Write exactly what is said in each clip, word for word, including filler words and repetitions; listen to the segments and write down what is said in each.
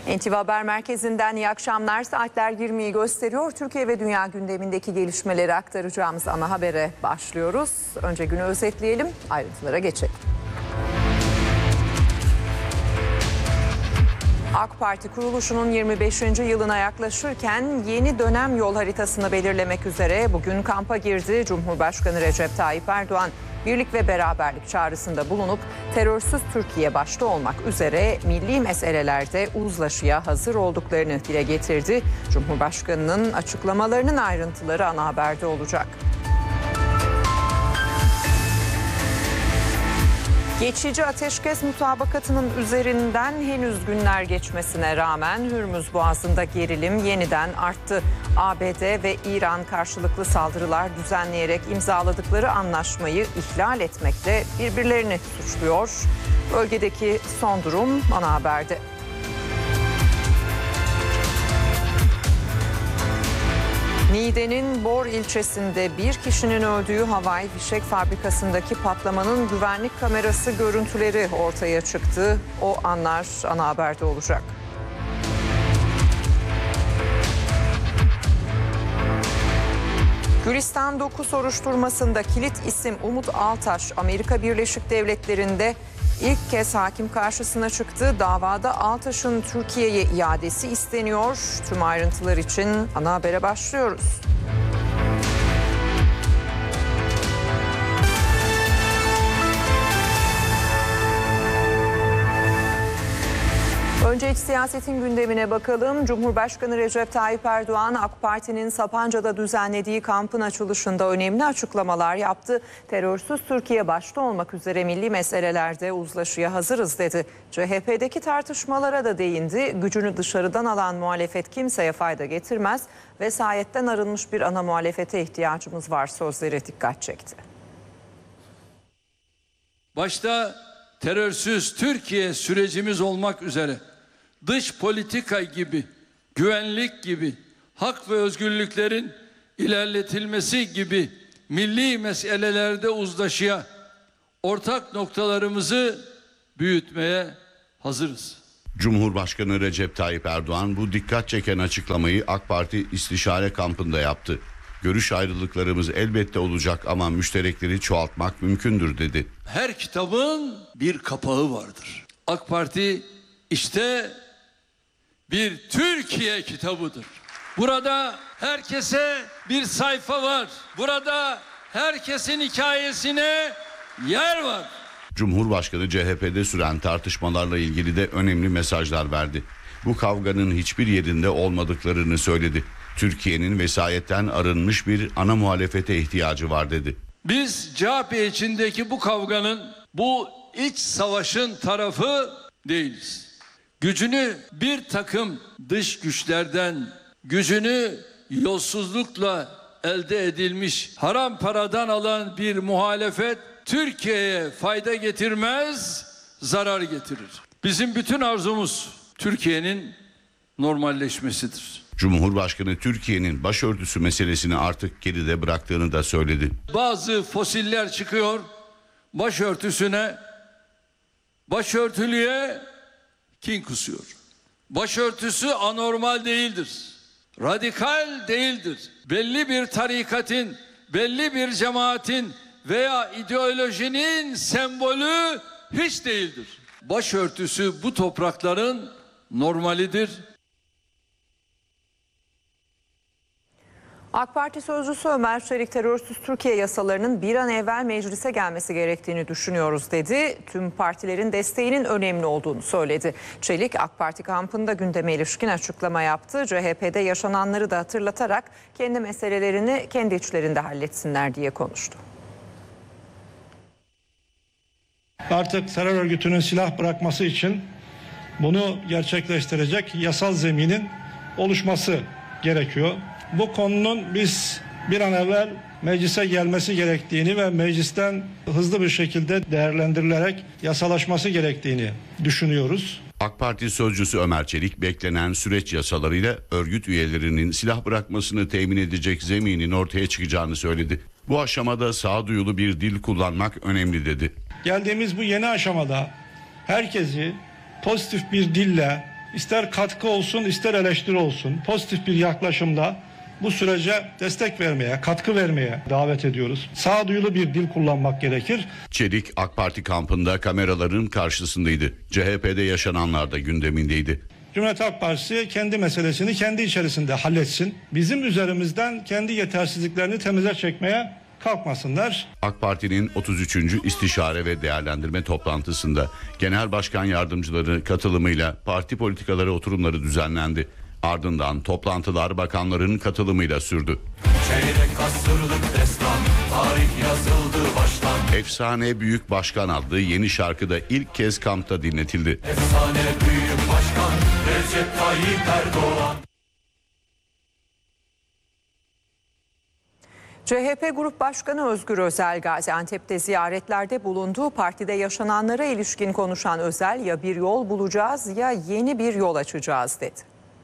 N T V Haber Merkezi'nden iyi akşamlar. Saatler yirmiyi gösteriyor. Türkiye ve dünya gündemindeki gelişmeleri aktaracağımız ana habere başlıyoruz. Önce günü özetleyelim, ayrıntılara geçelim. AK Parti kuruluşunun yirmi beşinci yılına yaklaşırken yeni dönem yol haritasını belirlemek üzere bugün kampa girdi. Cumhurbaşkanı Recep Tayyip Erdoğan birlik ve beraberlik çağrısında bulunup terörsüz Türkiye başta olmak üzere milli meselelerde uzlaşıya hazır olduklarını dile getirdi. Cumhurbaşkanının açıklamalarının ayrıntıları ana haberde olacak. Geçici ateşkes mutabakatının üzerinden henüz günler geçmesine rağmen Hürmüz Boğazı'nda gerilim yeniden arttı. A B D ve İran karşılıklı saldırılar düzenleyerek imzaladıkları anlaşmayı ihlal etmekle birbirlerini suçluyor. Bölgedeki son durum ana haberde. Niğde'nin Bor ilçesinde bir kişinin öldüğü havai fişek fabrikasındaki patlamanın güvenlik kamerası görüntüleri ortaya çıktı. O anlar ana haberde olacak. Gülistan dokuz soruşturmasında kilit isim Umut Altaş, Amerika Birleşik Devletleri'nde ilk kez hakim karşısına çıktı. Davada Altaş'ın Türkiye'ye iadesi isteniyor. Tüm ayrıntılar için ana habere başlıyoruz. Önce iç siyasetin gündemine bakalım. Cumhurbaşkanı Recep Tayyip Erdoğan, AK Parti'nin Sapanca'da düzenlediği kampın açılışında önemli açıklamalar yaptı. Terörsüz Türkiye başta olmak üzere milli meselelerde uzlaşıya hazırız dedi. C H P'deki tartışmalara da değindi. Gücünü dışarıdan alan muhalefet kimseye fayda getirmez. Vesayetten arınmış bir ana muhalefete ihtiyacımız var sözleri dikkat çekti. Başta terörsüz Türkiye sürecimiz olmak üzere dış politika gibi, güvenlik gibi, hak ve özgürlüklerin ilerletilmesi gibi milli meselelerde uzlaşıya, ortak noktalarımızı büyütmeye hazırız. Cumhurbaşkanı Recep Tayyip Erdoğan bu dikkat çeken açıklamayı AK Parti istişare kampında yaptı. Görüş ayrılıklarımız elbette olacak ama müşterekleri çoğaltmak mümkündür dedi. Her kitabın bir kapağı vardır. AK Parti işte bir Türkiye kitabıdır. Burada herkese bir sayfa var. Burada herkesin hikayesine yer var. Cumhurbaşkanı C H P'de süren tartışmalarla ilgili de önemli mesajlar verdi. Bu kavganın hiçbir yerinde olmadıklarını söyledi. Türkiye'nin vesayetten arınmış bir ana muhalefete ihtiyacı var dedi. Biz C H P içindeki bu kavganın, bu iç savaşın tarafı değiliz. Gücünü bir takım dış güçlerden, gücünü yolsuzlukla elde edilmiş haram paradan alan bir muhalefet Türkiye'ye fayda getirmez, zarar getirir. Bizim bütün arzumuz Türkiye'nin normalleşmesidir. Cumhurbaşkanı Türkiye'nin başörtüsü meselesini artık geride bıraktığını da söyledi. Bazı fosiller çıkıyor, başörtüsüne, başörtülüye kin kusuyor. Başörtüsü anormal değildir, radikal değildir. Belli bir tarikatın, belli bir cemaatin veya ideolojinin sembolü hiç değildir. Başörtüsü bu toprakların normalidir. AK Parti sözcüsü Ömer Çelik, terörsüz Türkiye yasalarının bir an evvel meclise gelmesi gerektiğini düşünüyoruz dedi. Tüm partilerin desteğinin önemli olduğunu söyledi. Çelik, AK Parti kampında gündeme ilişkin açıklama yaptı. C H P'de yaşananları da hatırlatarak kendi meselelerini kendi içlerinde halletsinler diye konuştu. Artık terör örgütünün silah bırakması için bunu gerçekleştirecek yasal zeminin oluşması gerekiyor. Bu konunun biz bir an evvel meclise gelmesi gerektiğini ve meclisten hızlı bir şekilde değerlendirilerek yasalaşması gerektiğini düşünüyoruz. AK Parti sözcüsü Ömer Çelik, beklenen süreç yasalarıyla örgüt üyelerinin silah bırakmasını temin edecek zeminin ortaya çıkacağını söyledi. Bu aşamada sağduyulu bir dil kullanmak önemli dedi. Geldiğimiz bu yeni aşamada herkesi pozitif bir dille ister katkı olsun ister eleştiri olsun pozitif bir yaklaşımda bu sürece destek vermeye, katkı vermeye davet ediyoruz. Sağduyulu bir dil kullanmak gerekir. Çelik AK Parti kampında kameraların karşısındaydı. C H P'de yaşananlar da gündemindeydi. Cumhuriyet Halk Partisi kendi meselesini kendi içerisinde halletsin. Bizim üzerimizden kendi yetersizliklerini temize çekmeye kalkmasınlar. AK Parti'nin otuz üçüncü İstişare ve Değerlendirme toplantısında Genel Başkan Yardımcıları katılımıyla parti politikaları oturumları düzenlendi. Ardından toplantılar bakanların katılımıyla sürdü. Çeyrek asırlık destan, tarih yazıldı baştan. Efsane Büyük Başkan adlı yeni şarkı da ilk kez kampta dinletildi. Efsane büyük başkan Recep Tayyip Erdoğan. C H P Grup Başkanı Özgür Özel Gaziantep'te ziyaretlerde bulunduğu partide yaşananlara ilişkin konuşan Özel, ya bir yol bulacağız ya yeni bir yol açacağız dedi.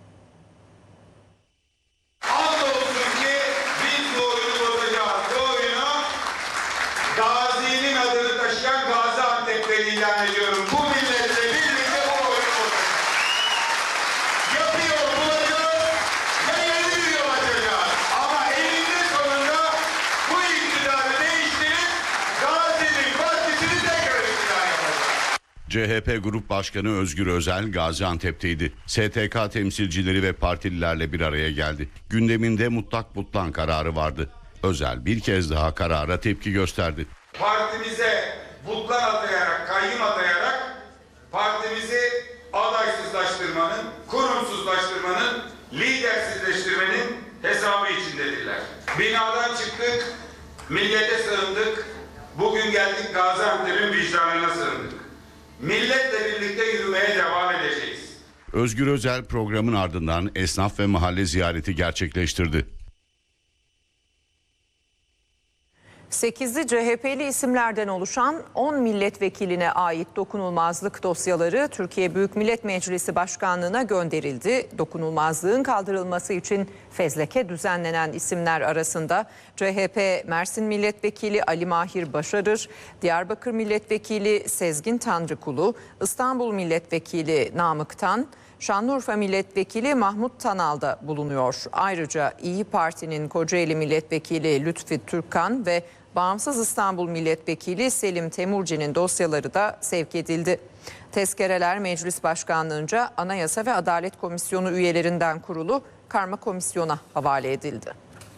Andolsun ki biz bu oyunu bozacağız. Bu oyunu Gazi'nin adını taşıyan Gaziantep'te ilan ediyorum. Bu milletle birlikte bu oyunu bozacağız. Ya bir yol bulacağız ya yeni bir yol açacağız. Ama eninde sonunda bu iktidarı değiştirip Gazi'nin partisini tekrar iktidar yapacağız. C H P Grup Başkanı Özgür Özel Gaziantep'teydi. S T K temsilcileri ve partililerle bir araya geldi. Gündeminde mutlak butlan kararı vardı. Özel bir kez daha karara tepki gösterdi. Partimize butlan atayarak, kayyım atayarak partimizi adaysızlaştırmanın, kurumsuzlaştırmanın, lidersizleştirmenin hesabı içindedirler. Binadan çıktık, millete sığındık, bugün geldik Gaziantep'in vicdanına sığındık. Milletle birlikte yürümeye devam edeceğiz. Özgür Özel programın ardından esnaf ve mahalle ziyareti gerçekleştirdi. sekizi C H P'li isimlerden oluşan on milletvekiline ait dokunulmazlık dosyaları Türkiye Büyük Millet Meclisi Başkanlığı'na gönderildi. Dokunulmazlığın kaldırılması için fezleke düzenlenen isimler arasında C H P Mersin Milletvekili Ali Mahir Başarır, Diyarbakır Milletvekili Sezgin Tanrıkulu, İstanbul Milletvekili Namık Tan, Şanlıurfa Milletvekili Mahmut Tanal da bulunuyor. Ayrıca İyi Parti'nin Kocaeli Milletvekili Lütfi Türkkan ve Bağımsız İstanbul Milletvekili Selim Temurci'nin dosyaları da sevk edildi. Tezkereler Meclis Başkanlığınca Anayasa ve Adalet Komisyonu üyelerinden kurulu karma komisyona havale edildi.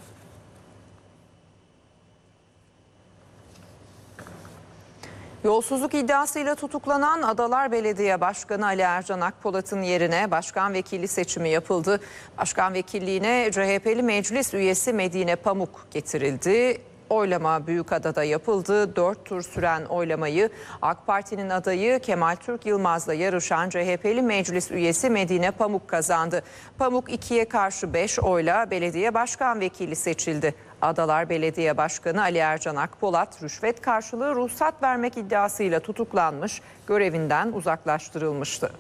Yolsuzluk iddiasıyla tutuklanan Adalar Belediye Başkanı Ali Ercan Akpolat'ın yerine başkan vekili seçimi yapıldı. Başkan vekilliğine C H P'li meclis üyesi Medine Pamuk getirildi. Oylama Büyükada'da yapıldı. Dört tur süren oylamayı AK Parti'nin adayı Kemal Türk Yılmaz'la yarışan C H P'li meclis üyesi Medine Pamuk kazandı. Pamuk ikiye karşı beş oyla belediye başkan vekili seçildi. Adalar Belediye Başkanı Ali Ercan Akpolat rüşvet karşılığı ruhsat vermek iddiasıyla tutuklanmış, görevinden uzaklaştırılmıştı.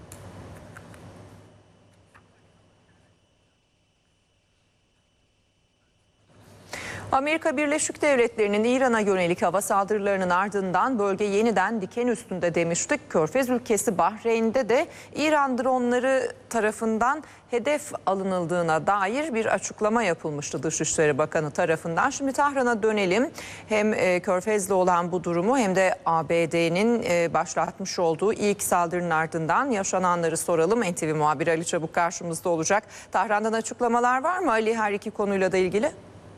Amerika Birleşik Devletleri'nin İran'a yönelik hava saldırılarının ardından bölge yeniden diken üstünde demiştik. Körfez ülkesi Bahreyn'de de İran dronları tarafından hedef alınıldığına dair bir açıklama yapılmıştı Dışişleri Bakanı tarafından. Şimdi Tahran'a dönelim. Hem e, Körfez'de olan bu durumu hem de A B D'nin e, başlatmış olduğu ilk saldırının ardından yaşananları soralım. N T V muhabiri Ali Çabuk karşımızda olacak. Tahran'dan açıklamalar var mı Ali, her iki konuyla da ilgili?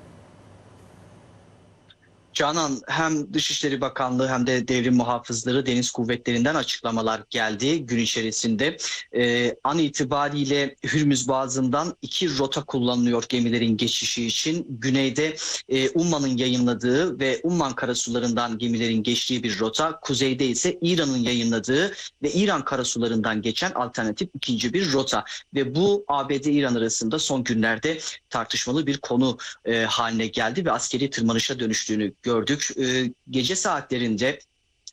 Canan, hem Dışişleri Bakanlığı hem de devrim muhafızları deniz kuvvetlerinden açıklamalar geldi gün içerisinde. Ee, an itibariyle Hürmüz Boğazı'ndan iki rota kullanılıyor gemilerin geçişi için. Güneyde e, Umman'ın yayınladığı ve Umman karasularından gemilerin geçtiği bir rota. Kuzeyde ise İran'ın yayınladığı ve İran karasularından geçen alternatif ikinci bir rota. Ve bu A B D-İran arasında son günlerde tartışmalı bir konu e, haline geldi ve askeri tırmanışa dönüştüğünü gördük. Ee, gece saatlerinde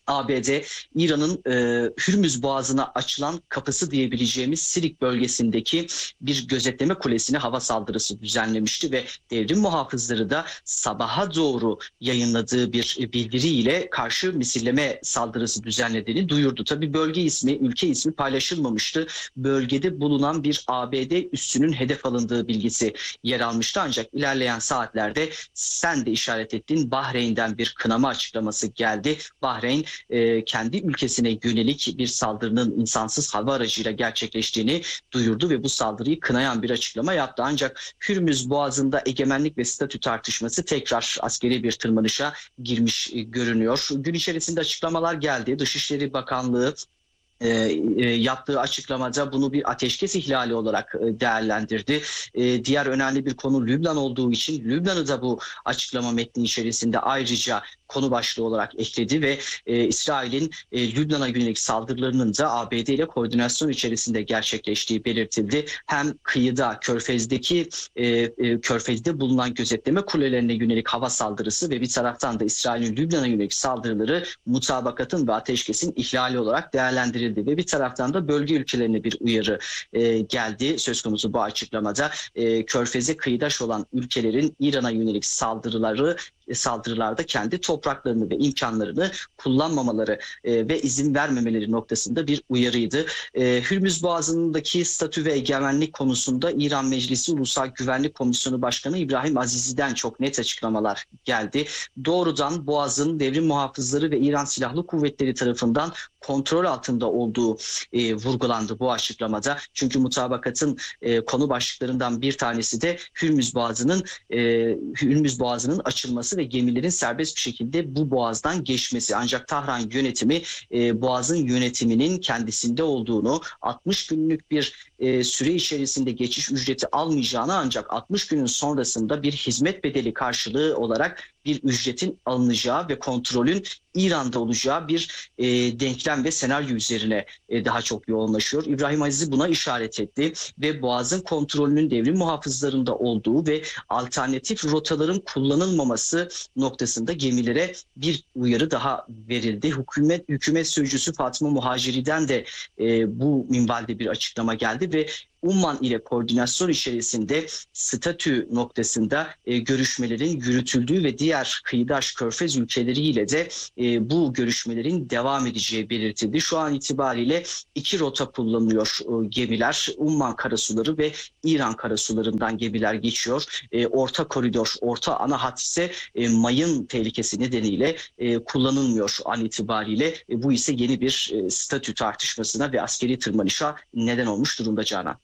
A B D, İran'ın e, Hürmüz Boğazı'na açılan kapısı diyebileceğimiz Sirik bölgesindeki bir gözetleme kulesine hava saldırısı düzenlemişti ve devrim muhafızları da sabaha doğru yayınladığı bir bildiriyle karşı misilleme saldırısı düzenlediğini duyurdu. Tabii bölge ismi, ülke ismi paylaşılmamıştı. Bölgede bulunan bir A B D üssünün hedef alındığı bilgisi yer almıştı. Ancak ilerleyen saatlerde sen de işaret ettiğin Bahreyn'den bir kınama açıklaması geldi. Bahreyn e, kendi ülkesine yönelik bir saldırının insansız hava aracıyla gerçekleştiğini duyurdu ve bu saldırıyı kınayan bir açıklama yaptı. Ancak Hürmüz Boğazı'nda egemenlik ve statü tartışması tekrar askeri bir tırmanışa girmiş görünüyor. Gün içerisinde açıklamalar geldi. Dışişleri Bakanlığı E, e, yaptığı açıklamada bunu bir ateşkes ihlali olarak e, değerlendirdi. E, diğer önemli bir konu Lübnan olduğu için Lübnan'ı da bu açıklama metni içerisinde ayrıca konu başlığı olarak ekledi ve e, İsrail'in e, Lübnan'a yönelik saldırılarının da A B D ile koordinasyon içerisinde gerçekleştiği belirtildi. Hem kıyıda Körfez'deki e, e, Körfez'de bulunan gözetleme kulelerine yönelik hava saldırısı ve bir taraftan da İsrail'in Lübnan'a yönelik saldırıları mutabakatın ve ateşkesin ihlali olarak değerlendirildi. Ve bir taraftan da bölge ülkelerine bir uyarı e, geldi. Söz konusu bu açıklamada e, Körfez'e kıyıdaş olan ülkelerin İran'a yönelik saldırıları saldırılarda kendi topraklarını ve imkanlarını kullanmamaları e, ve izin vermemeleri noktasında bir uyarıydı. E, Hürmüz Boğazı'ndaki statü ve egemenlik konusunda İran Meclisi Ulusal Güvenlik Komisyonu Başkanı İbrahim Azizi'den çok net açıklamalar geldi. Doğrudan Boğaz'ın devrim muhafızları ve İran Silahlı Kuvvetleri tarafından kontrol altında olduğu e, vurgulandı bu açıklamada. Çünkü mutabakatın e, konu başlıklarından bir tanesi de Hürmüz Boğazı'nın e, Hürmüz Boğazı'nın açılması ve gemilerin serbest bir şekilde bu boğazdan geçmesi. Ancak Tahran yönetimi e, boğazın yönetiminin kendisinde olduğunu, altmış günlük bir e, süre içerisinde geçiş ücreti almayacağını ancak altmış günün sonrasında bir hizmet bedeli karşılığı olarak bir ücretin alınacağı ve kontrolün İran'da olacağı bir e, denklem ve senaryo üzerine e, daha çok yoğunlaşıyor. İbrahim Azizi buna işaret etti ve Boğaz'ın kontrolünün devrim muhafızlarında olduğu ve alternatif rotaların kullanılmaması noktasında gemilere bir uyarı daha verildi. Hükümet hükümet sözcüsü Fatma Muhaciri'den de e, bu minvalde bir açıklama geldi ve Umman ile koordinasyon içerisinde statü noktasında e, görüşmelerin yürütüldüğü ve diğer kıyıdaş Körfez ülkeleriyle de e, bu görüşmelerin devam edeceği belirtildi. Şu an itibariyle iki rota kullanılıyor e, gemiler. Umman karasuları ve İran karasularından gemiler geçiyor. E, orta koridor, orta ana hat ise e, mayın tehlikesi nedeniyle e, kullanılmıyor an itibariyle. E, bu ise yeni bir e, statü tartışmasına ve askeri tırmanışa neden olmuş durumda Canan.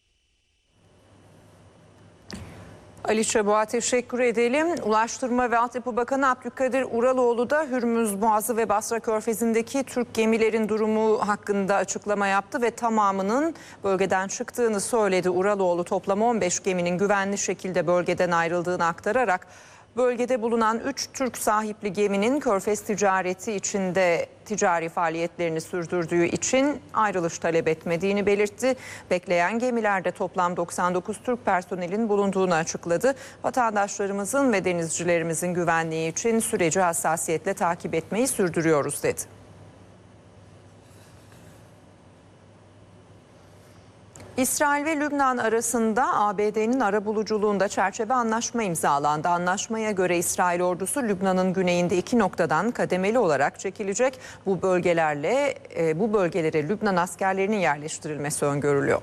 Ali Çabuğa teşekkür edelim. Ulaştırma ve Altyapı Bakanı Abdülkadir Uraloğlu da Hürmüz Boğazı ve Basra Körfezi'ndeki Türk gemilerin durumu hakkında açıklama yaptı ve tamamının bölgeden çıktığını söyledi. Uraloğlu toplam on beş geminin güvenli şekilde bölgeden ayrıldığını aktararak bölgede bulunan üç Türk sahipli geminin Körfez ticareti içinde ticari faaliyetlerini sürdürdüğü için ayrılış talep etmediğini belirtti. Bekleyen gemilerde toplam doksan dokuz Türk personelin bulunduğunu açıkladı. Vatandaşlarımızın ve denizcilerimizin güvenliği için süreci hassasiyetle takip etmeyi sürdürüyoruz dedi. İsrail ve Lübnan arasında A B D'nin arabuluculuğunda çerçeve anlaşma imzalandı. Anlaşmaya göre İsrail ordusu Lübnan'ın güneyinde iki noktadan kademeli olarak çekilecek. Bu bölgelerle bu bölgelere Lübnan askerlerinin yerleştirilmesi öngörülüyor.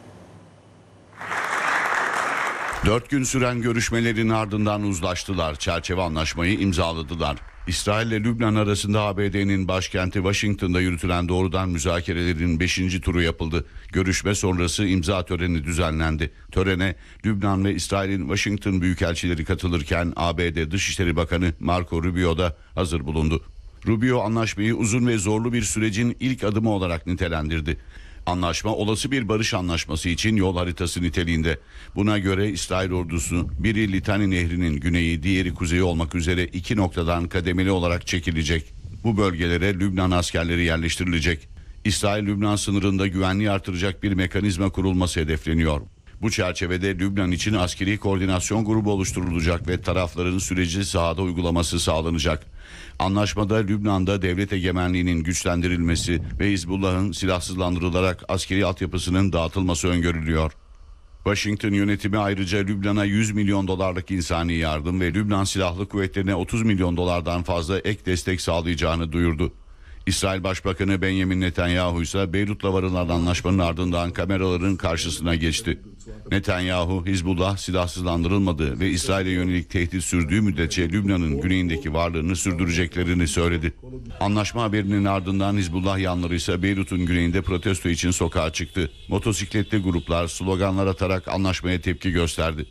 Dört gün süren görüşmelerin ardından uzlaştılar. Çerçeve anlaşmayı imzaladılar. İsrail ile Lübnan arasında A B D'nin başkenti Washington'da yürütülen doğrudan müzakerelerin beşinci turu yapıldı. Görüşme sonrası imza töreni düzenlendi. Törene Lübnan ve İsrail'in Washington büyükelçileri katılırken A B D Dışişleri Bakanı Marco Rubio da hazır bulundu. Rubio anlaşmayı uzun ve zorlu bir sürecin ilk adımı olarak nitelendirdi. Anlaşma olası bir barış anlaşması için yol haritası niteliğinde. Buna göre İsrail ordusu biri Litani Nehri'nin güneyi, diğeri kuzeyi olmak üzere iki noktadan kademeli olarak çekilecek. Bu bölgelere Lübnan askerleri yerleştirilecek. İsrail-Lübnan sınırında güvenliği artıracak bir mekanizma kurulması hedefleniyor. Bu çerçevede Lübnan için askeri koordinasyon grubu oluşturulacak ve tarafların süreci sahada uygulaması sağlanacak. Anlaşmada Lübnan'da devlet egemenliğinin güçlendirilmesi ve Hizbullah'ın silahsızlandırılarak askeri altyapısının dağıtılması öngörülüyor. Washington yönetimi ayrıca Lübnan'a yüz milyon dolarlık insani yardım ve Lübnan Silahlı Kuvvetleri'ne otuz milyon dolardan fazla ek destek sağlayacağını duyurdu. İsrail Başbakanı Benjamin Netanyahu ise Beyrut'la varılan anlaşmanın ardından kameraların karşısına geçti. Netanyahu, Hizbullah silahsızlandırılmadığı ve İsrail'e yönelik tehdit sürdüğü müddetçe Lübnan'ın güneyindeki varlığını sürdüreceklerini söyledi. Anlaşma haberinin ardından Hizbullah yanları ise Beyrut'un güneyinde protesto için sokağa çıktı. Motosikletli gruplar sloganlar atarak anlaşmaya tepki gösterdi.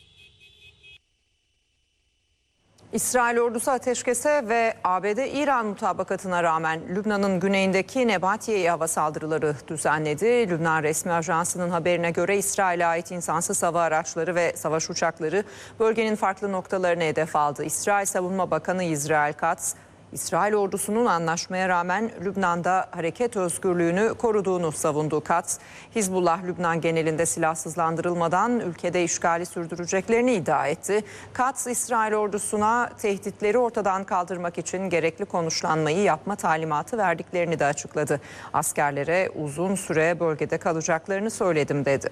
İsrail ordusu ateşkese ve A B D-İran mutabakatına rağmen Lübnan'ın güneyindeki Nebatiye'ye hava saldırıları düzenledi. Lübnan resmi ajansının haberine göre İsrail'e ait insansız hava araçları ve savaş uçakları bölgenin farklı noktalarını hedef aldı. İsrail Savunma Bakanı İsrail Katz, İsrail ordusunun anlaşmaya rağmen Lübnan'da hareket özgürlüğünü koruduğunu savundu. Katz, Hizbullah Lübnan genelinde silahsızlandırılmadan ülkede işgali sürdüreceklerini iddia etti. Katz, İsrail ordusuna tehditleri ortadan kaldırmak için gerekli konuşlanmayı yapma talimatı verdiklerini de açıkladı. Askerlere uzun süre bölgede kalacaklarını söyledim dedi.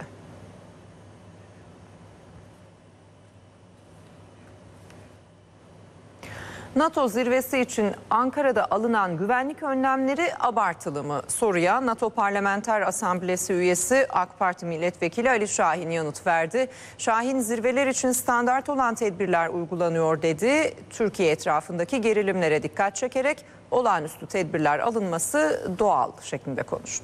NATO zirvesi için Ankara'da alınan güvenlik önlemleri abartılı mı? Soruya NATO Parlamenter Asamblesi üyesi AK Parti Milletvekili Ali Şahin yanıt verdi. Şahin, zirveler için standart olan tedbirler uygulanıyor dedi. Türkiye etrafındaki gerilimlere dikkat çekerek olağanüstü tedbirler alınması doğal şeklinde konuştu.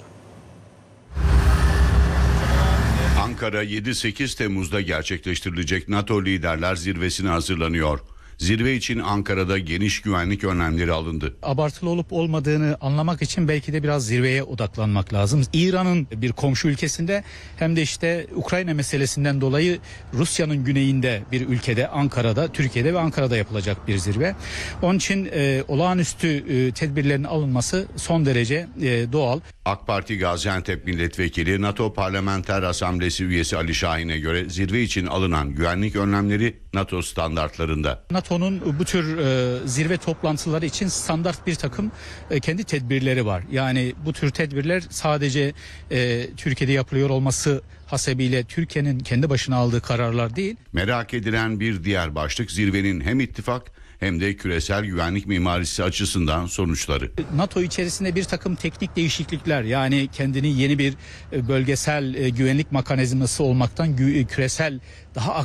Ankara yedi sekiz Temmuz'da gerçekleştirilecek NATO Liderler Zirvesi'ne hazırlanıyor. Zirve için Ankara'da geniş güvenlik önlemleri alındı. Abartılı olup olmadığını anlamak için belki de biraz zirveye odaklanmak lazım. İran'ın bir komşu ülkesinde hem de işte Ukrayna meselesinden dolayı Rusya'nın güneyinde bir ülkede, Ankara'da, Türkiye'de ve Ankara'da yapılacak bir zirve. Onun için e, olağanüstü e, tedbirlerin alınması son derece e, doğal. AK Parti Gaziantep Milletvekili NATO Parlamenter Asamblesi üyesi Ali Şahin'e göre zirve için alınan güvenlik önlemleri NATO standartlarında. NATO'nun bu tür e, zirve toplantıları için standart bir takım e, kendi tedbirleri var. Yani bu tür tedbirler sadece e, Türkiye'de yapılıyor olması hasebiyle Türkiye'nin kendi başına aldığı kararlar değil. Merak edilen bir diğer başlık zirvenin hem ittifak hem de küresel güvenlik mimarisi açısından sonuçları. NATO içerisinde bir takım teknik değişiklikler, yani kendini yeni bir bölgesel güvenlik mekanizması olmaktan küresel daha